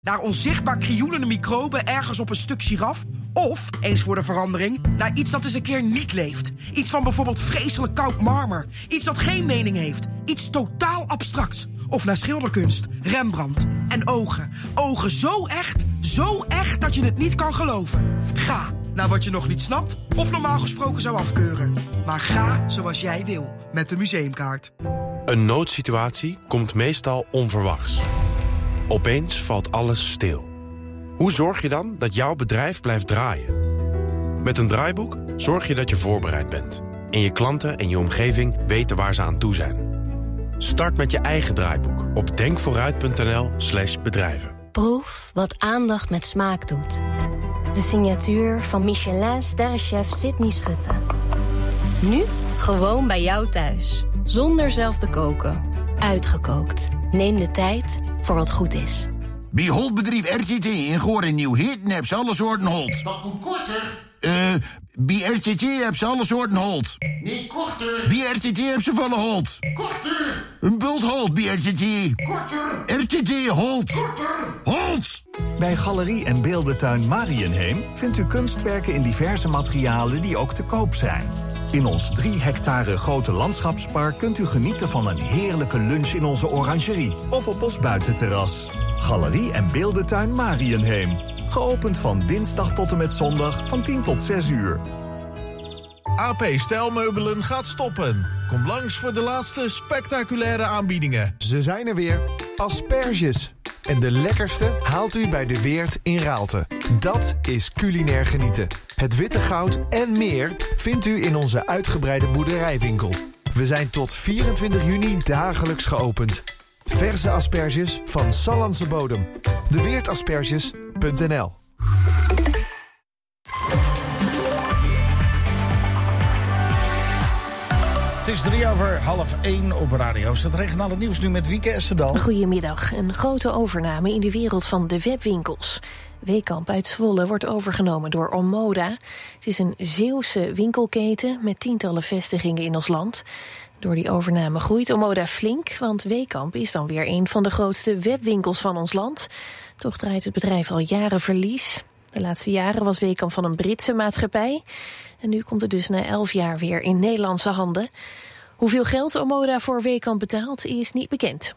Naar onzichtbaar krioelende microben ergens op een stuk giraf? Of, eens voor de verandering, naar iets dat eens een keer niet leeft. Iets van bijvoorbeeld vreselijk koud marmer. Iets dat geen mening heeft. Iets totaal abstracts. Of naar schilderkunst, Rembrandt. En ogen. Ogen zo echt dat je het niet kan geloven. Ga naar wat je nog niet snapt of normaal gesproken zou afkeuren. Maar ga zoals jij wil, met de museumkaart. Een noodsituatie komt meestal onverwachts. Opeens valt alles stil. Hoe zorg je dan dat jouw bedrijf blijft draaien? Met een draaiboek zorg je dat je voorbereid bent. En je klanten en je omgeving weten waar ze aan toe zijn. Start met je eigen draaiboek op denkvooruit.nl/bedrijven. Proef wat aandacht met smaak doet. De signatuur van Michelin-sterrenchef Sydney Schutte. Nu gewoon bij jou thuis. Zonder zelf te koken. Uitgekookt. Neem de tijd voor wat goed is. Bij Holtbedrijf RTT in Goor en Nieuw-Heerten heb ze alle soorten Holt. Dat moet korter. Bij RTT heb ze alle soorten Holt. Nee, korter. Bij RTT heb ze van Holt. Korter. Een bult Holt bij RTT. Korter. RTT Holt. Korter. Holt! Bij Galerie en Beeldentuin Mariënheem vindt u kunstwerken in diverse materialen die ook te koop zijn. In ons 3 hectare grote landschapspark kunt u genieten van een heerlijke lunch in onze orangerie of op ons buitenterras. Galerie en Beeldentuin Mariënheem. Geopend van dinsdag tot en met zondag van 10 tot 6 uur. AP Stijlmeubelen gaat stoppen. Kom langs voor de laatste spectaculaire aanbiedingen. Ze zijn er weer. Asperges. En de lekkerste haalt u bij de Weert in Raalte. Dat is culinair genieten. Het witte goud en meer vindt u in onze uitgebreide boerderijwinkel. We zijn tot 24 juni dagelijks geopend. Verse asperges van Sallandse bodem. Deweertasperges.nl. Het is 1:03 op Radio. Het regionale nieuws nu met Wieke Esterdal. Goedemiddag. Een grote overname in de wereld van de webwinkels. Weekamp uit Zwolle wordt overgenomen door Omoda. Het is een Zeeuwse winkelketen met tientallen vestigingen in ons land. Door die overname groeit Omoda flink, want Weekamp is dan weer een van de grootste webwinkels van ons land. Toch draait het bedrijf al jaren verlies. De laatste jaren was Weekamp van een Britse maatschappij. En nu komt het dus na 11 jaar weer in Nederlandse handen. Hoeveel geld Omoda voor Weekamp betaalt is niet bekend.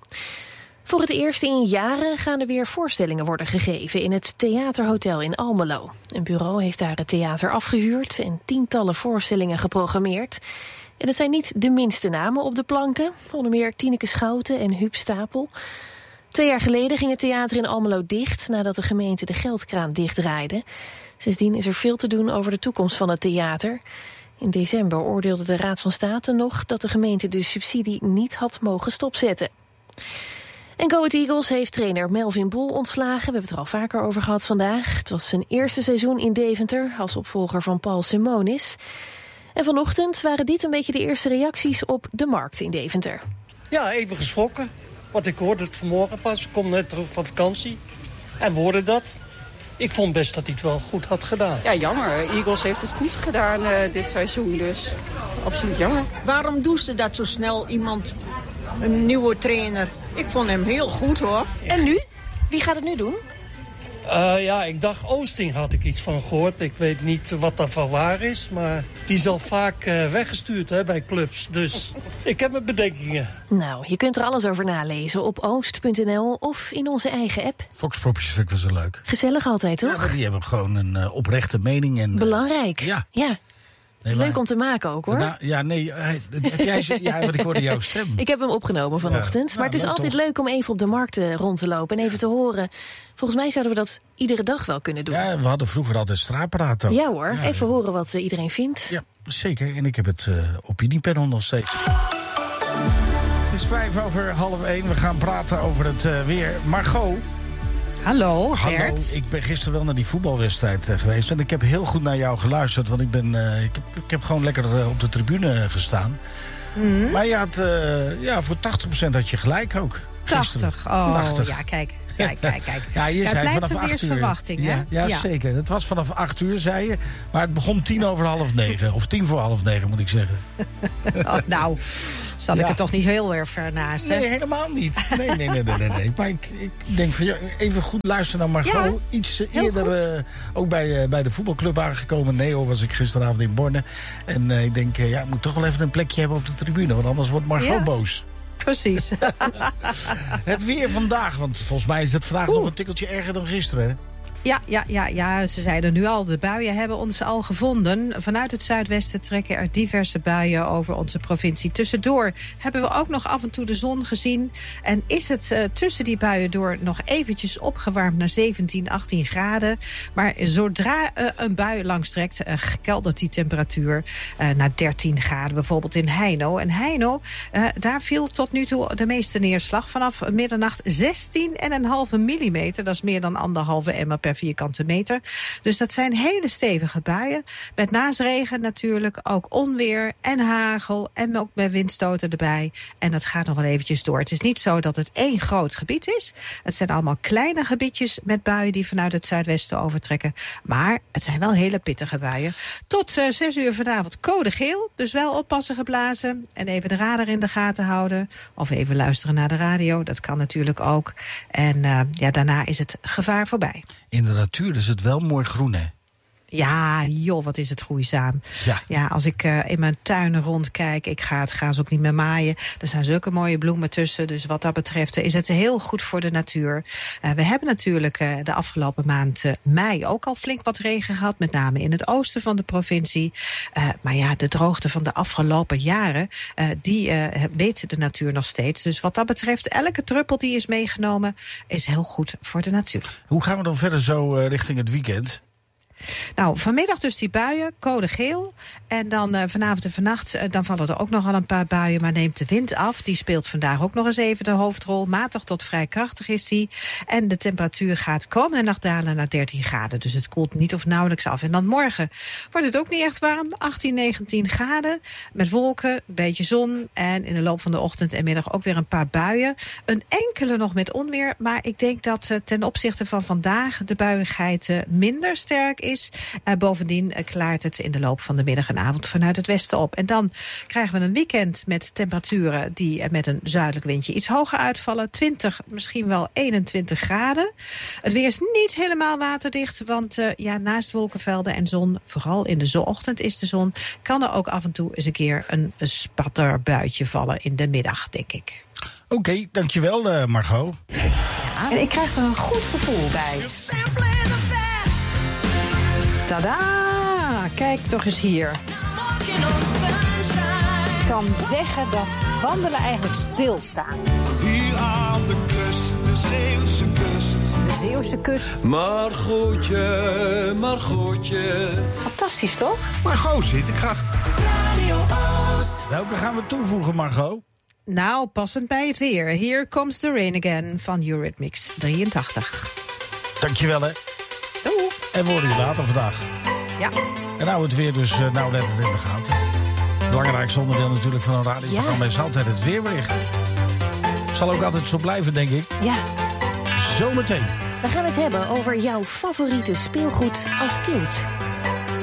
Voor het eerst in jaren gaan er weer voorstellingen worden gegeven in het Theaterhotel in Almelo. Een bureau heeft daar het theater afgehuurd en tientallen voorstellingen geprogrammeerd. En het zijn niet de minste namen op de planken. Onder meer Tineke Schouten en Huub Stapel. 2 jaar geleden ging het theater in Almelo dicht nadat de gemeente de geldkraan dichtdraaide. Sindsdien is er veel te doen over de toekomst van het theater. In december oordeelde de Raad van State nog dat de gemeente de subsidie niet had mogen stopzetten. En Go Ahead Eagles heeft trainer Melvin Bol ontslagen. We hebben het er al vaker over gehad vandaag. Het was zijn eerste seizoen in Deventer als opvolger van Paul Simonis. En vanochtend waren dit een beetje de eerste reacties op de markt in Deventer. Ja, even geschrokken. Want ik hoorde het vanmorgen pas. Ik kom net terug van vakantie. En we hoorden dat. Ik vond best dat hij het wel goed had gedaan. Ja, jammer. Eagles heeft het goed gedaan dit seizoen, dus absoluut jammer. Waarom doen ze dat zo snel, een nieuwe trainer? Ik vond hem heel goed, hoor. En nu? Wie gaat het nu doen? Ja, ik dacht Oosting had ik iets van gehoord. Ik weet niet wat daarvan waar is, maar die is al vaak weggestuurd bij clubs. Dus ik heb mijn bedenkingen. Nou, je kunt er alles over nalezen op oost.nl of in onze eigen app. Foxpropjes vind ik wel zo leuk. Gezellig altijd, toch? Ja, maar die hebben gewoon een oprechte mening. En, belangrijk. Ja. Het is leuk om te maken ook, hoor. Heb jij, want ik hoorde jouw stem. Ik heb hem opgenomen vanochtend. Ja, maar het is altijd leuk om even op de markt rond te lopen en even te horen. Volgens mij zouden we dat iedere dag wel kunnen doen. Ja, we hadden vroeger altijd straatpraat ook. Ja hoor, even horen wat iedereen vindt. Ja, zeker. En ik heb het opiniepanel nog steeds. Het is 1:05. We gaan praten over het weer. Margot. Hallo, Gert. Ik ben gisteren wel naar die voetbalwedstrijd geweest. En ik heb heel goed naar jou geluisterd. Want ik heb gewoon lekker op de tribune gestaan. Mm. Maar je had voor 80% had je gelijk ook. 80? Oh, 80. Ja, kijk. Ja, je zei blijft vanaf 8 uur. Verwachting, hè? Ja, zeker. Het was vanaf 8 uur, zei je. Maar het begon 9:10. Of 9:10. Of 9:10 moet ik zeggen. Oh, nou, Zat ik er toch niet heel erg ver naast, hè? Nee, helemaal niet. Nee. Maar ik denk van even goed luisteren naar Margot. Ja, iets eerder ook bij de voetbalclub aangekomen. Nee hoor, was ik gisteravond in Borne. En ik denk, ik moet toch wel even een plekje hebben op de tribune. Want anders wordt Margot boos. Precies. Het weer vandaag, want volgens mij is het vandaag nog een tikkeltje erger dan gisteren, hè? Ja, ze zeiden nu al, de buien hebben ons al gevonden. Vanuit het zuidwesten trekken er diverse buien over onze provincie. Tussendoor hebben we ook nog af en toe de zon gezien. En is het tussen die buien door nog eventjes opgewarmd naar 17, 18 graden. Maar zodra een bui langstrekt, keldert die temperatuur naar 13 graden. Bijvoorbeeld in Heino. En Heino, daar viel tot nu toe de meeste neerslag. Vanaf middernacht 16,5 millimeter. Dat is meer dan 1,5 emmer per vierkante meter. Dus dat zijn hele stevige buien. Met naast regen natuurlijk ook onweer en hagel en ook met windstoten erbij. En dat gaat nog wel eventjes door. Het is niet zo dat het één groot gebied is. Het zijn allemaal kleine gebiedjes met buien die vanuit het zuidwesten overtrekken. Maar het zijn wel hele pittige buien. Tot 6 uur vanavond code geel. Dus wel oppassen geblazen. En even de radar in de gaten houden. Of even luisteren naar de radio. Dat kan natuurlijk ook. En daarna is het gevaar voorbij. In de natuur is het wel mooi groen, hè? Ja, joh, wat is het groeizaam. Ja, als ik in mijn tuinen rondkijk, ik ga het gaas ook niet meer maaien. Er staan zulke mooie bloemen tussen. Dus wat dat betreft is het heel goed voor de natuur. We hebben natuurlijk de afgelopen maand mei ook al flink wat regen gehad. Met name in het oosten van de provincie. Maar ja, de droogte van de afgelopen jaren, die weet de natuur nog steeds. Dus wat dat betreft, elke druppel die is meegenomen, is heel goed voor de natuur. Hoe gaan we dan verder zo richting het weekend? Nou, vanmiddag dus die buien, code geel. En dan vanavond en vannacht, dan vallen er ook nog al een paar buien, maar neemt de wind af. Die speelt vandaag ook nog eens even de hoofdrol. Matig tot vrij krachtig is die. En de temperatuur gaat komende nacht dalen naar 13 graden. Dus het koelt niet of nauwelijks af. En dan morgen wordt het ook niet echt warm. 18, 19 graden. Met wolken, een beetje zon. En in de loop van de ochtend en middag ook weer een paar buien. Een enkele nog met onweer. Maar ik denk dat ten opzichte van vandaag de buiigheid minder sterk is. Bovendien klaart het in de loop van de middag en avond vanuit het westen op. En dan krijgen we een weekend met temperaturen die met een zuidelijk windje iets hoger uitvallen. 20, misschien wel 21 graden. Het weer is niet helemaal waterdicht, want naast wolkenvelden en zon, vooral in de ochtend is de zon, kan er ook af en toe eens een keer een spatterbuitje vallen in de middag, denk ik. Oké, dankjewel Margot. Ja, en ik krijg er een goed gevoel bij. Tada! Kijk toch eens hier. Ik kan zeggen dat wandelen eigenlijk stilstaan. Hier aan de kust, de Zeeuwse kust. De Zeeuwse kust. Margotje. Fantastisch, toch? Margot, zittenkracht. Radio Oost. Welke gaan we toevoegen, Margot? Nou, passend bij het weer. Here Comes the Rain Again van Eurythmics 83. Dankjewel, hè. Doei. En we horen je later vandaag. Ja. En nou het weer dus net het in de gaten. Het belangrijkste onderdeel natuurlijk van een radioprogramma is altijd het weerbericht. Het zal ook altijd zo blijven, denk ik. Ja. Zometeen. We gaan het hebben over jouw favoriete speelgoed als kind.